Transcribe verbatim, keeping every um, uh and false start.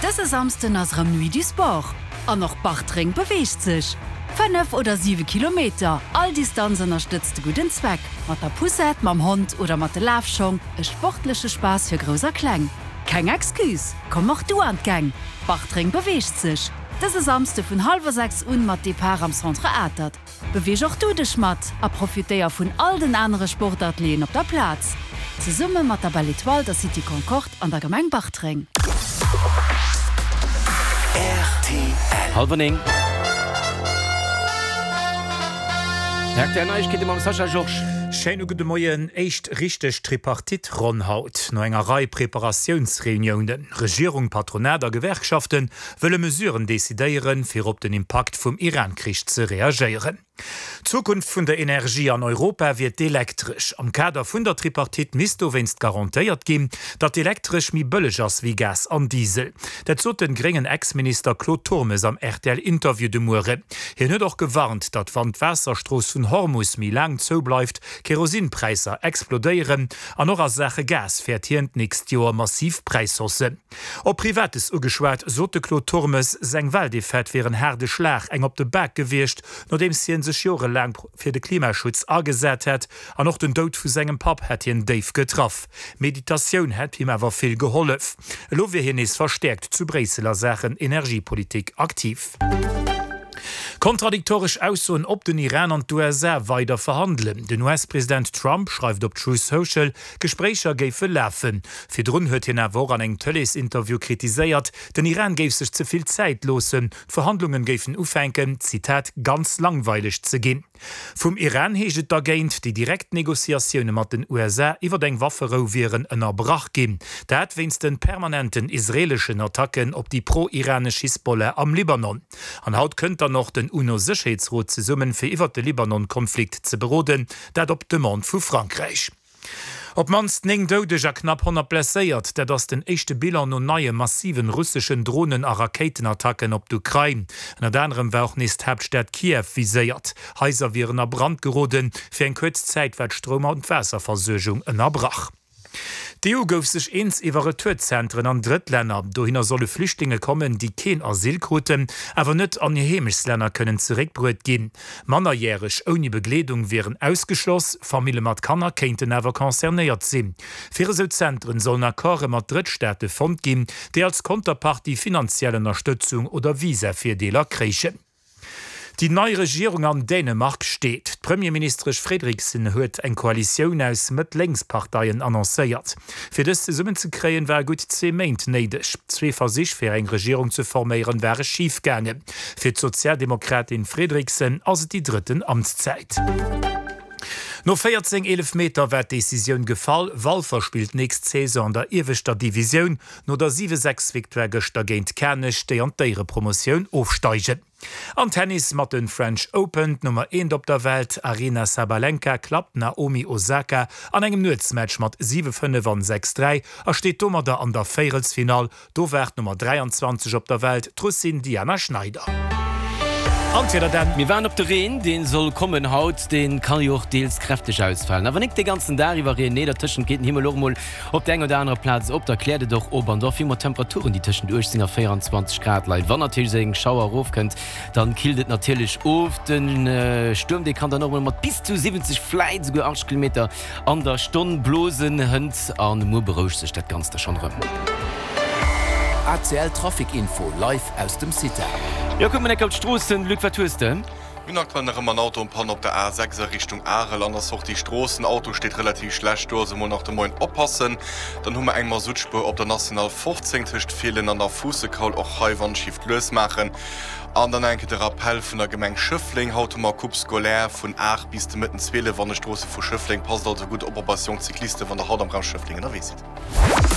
Dëse samsten ass ram Nuit du Sport. An noch Bachtring beweegt sech. Fënnef oder sieben Kilometer. All Distanzen unterstützt guten Zweck. Mat der Pusset, mam Hund oder mat de Lafschong. E sportliche Spaß fir groser Klang. Kein Exkus. Komm auch du an gang. Bachtring beweegt sech. Dëse samste vun halber sechs un mat Depart am Centre Atert. Beweeg auch du dech mat, a profitéier vun all den andere Sportathleten op der Platz. Ze summe mat der Balletoile der City Concord an der Gemeng Bachtring. R T L Halvening. Herr Terner, ich geht am Sascha George. Schein uge de Moien echt richteg Tripartit ronhaut. No engerei Präparationsreunionen, Regierung, Patronäder, Gewerkschaften wëlle Mesuren desideieren fir op den Impact vum Irankrich ze reagieren. Zukunft vun der Energie an Europa wird elektrisch. Am Kader vun der Tripartit misto wennst garantiiert gin, dat elektrisch mi bëlleg ass wie Gas an Diesel. Dat zo den geringen Ex-Minister Claude Turmes am R T L-Interview de Mure. Hi huet doch gewarnt, dat wann d'Wasserstroos vun Hormus mi lang zo bleifft, Kerosinpreiser explodeieren, an noch as Sache Gas fährt hient nächst Joer massiv Preissosse. O privates ugeschwert sote Claude Turmes seng Waldeffekt wären herde Schlag eng op de Berg gewircht, no dem sie sech Jore lang fir de Klimaschutz agesät het, an noch den Dout vu segem Pap het hien Dave getraff. Meditationun het him awer vill gehollef. Lo wie hin is verstärkt zu Breseler Sachen Energiepolitik aktiv. Kontradiktorisch aussoen op den Iran an d'U S A weiter verhandeln. Den U S-Präsident Trump schreibt op Truth Social, Gesprächer géife läfen. Firrun huet hin awer an eng Tëlles-Interview kritiséiert, den Iran géif sech zuviel Zeit losen. Verhandlungen géifen ufenken, Zitat, ganz langweilig ze ginn. Vom Iran heget dagéint, die Direktnegoziationune mat den U S A iwwer deng Waffero viren ënner Brach ginn. Dat winst den permanenten israelischen Attacken op die pro-iranesch Hisbollah am Libanon. An haut kënnt er noch den U N O-Sicherheitsrat ze summen fir iwwer de Libanon-Konflikt ze beroden, dat op de Mond vu Frankreich. Op manst neng doudeger knapp hundert blesséiert, dat ass den echte Bilan no neie massiven russischen Drohnen a Raketenattacken op d'Ukraine. En anderem war auch nist Hauptstadt Kiew viséiert. Häuser viren a Brand geroden, fir en kurz Zeit wat Strom- und Wasserversøchung ënnerbrach. Die E U gouf sech eens iwwer Returzentren an Drittländer, dohinner solle Flüchtlinge kommen, die keen Asylquoten, awer net an Hemisländer können zurückbrut gin. Mannerjährech oni Bekleedung wären ausgeschloss, Familie mat Kanner kenten awer konzernéiert sinn. Fir so Zentren sollen Akkorde mat Drittstädte fond gin, die als Konterpart die finanzielle Unterstützung oder Visa fir Deler krechen. Die neue Regierung an Dänemark steht. Premierministerisch Frederiksen huet eng Koalition aus mit Längsparteien annoncéiert. Für das Summen zu kreen war gut zehn Meint neidisch. Zwei vor sich für eng Regierung zu formieren wäre schiefgegangen. Für die Sozialdemokratin Frederiksen also die dritten Amtszeit. No vierzehn elf Meter wär Decision gefall, Wal verspielt nächst Saison an der Iwester Division, no der sieben sechs Victorgester géint Kernech déi an déiere Promotion aufsteigen. An Tennis mat den French Open Nummer eins op der Welt Arina Sabalenka klappt Naomi Osaka an engem Nutzmatch mat sieben fünf an sechs drei er steht dummer da an der Fairelsfinal, do werd Nummer dreiundzwanzig op der Welt Trussin Diana Schneider. Wir waren op der Reen, den soll kommen haut, den kann jo auch deels kräftig ausfallen. Aber nicht den ganzen darüber ne der Tischen geht Himmel mal op der oder andere Platz op, da klärte doch ober doch immer Temperaturen die Tischen durch sind vierundzwanzig Grad leid. Wann natürlich se Schauer auf könnt, dann kildet natürlich of den äh, Sturm, die kann dann noch mal bis zu siebzig Fleit sogar acht Kilometer an der Stunde bloßen Hund an Mu berauscht sich das ganze schon rum. A C L Trafikinfo live aus dem City. Ja, kommen wir auf die Straßen, Luc, was tust du? Ich bin mein Auto und Pan auf der A sechs Richtung Aarel, anders auch die Straßen. Auto steht relativ schlecht, da sind wir nach dem Morgen aufpassen. Dann haben wir einmal Südspur auf der National fünfzehn, zwischen vielen an der Fußekaul auch Highwand Shift los machen. Und dann denke der Appell von der Gemeinde Schöffling, heute mal Coupe Scolaire von acht bis zum Mitten zwölf, von der Straße von Schöffling, passt also gut Operation Zyklisten von der Haut am Raum Schöffling in der Wiese.